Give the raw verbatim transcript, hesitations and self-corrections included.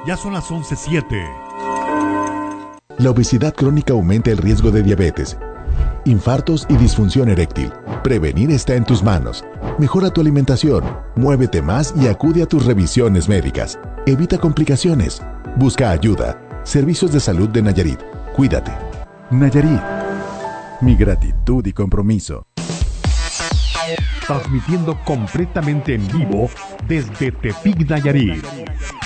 Ya son las once siete. La obesidad crónica aumenta el riesgo de diabetes, infartos y disfunción eréctil. Prevenir está en tus manos. Mejora tu alimentación, muévete más y acude a tus revisiones médicas. Evita complicaciones. Busca ayuda. Servicios de Salud de Nayarit. Cuídate. Nayarit. Mi gratitud y compromiso. Transmitiendo completamente en vivo desde Tepic, Nayarit.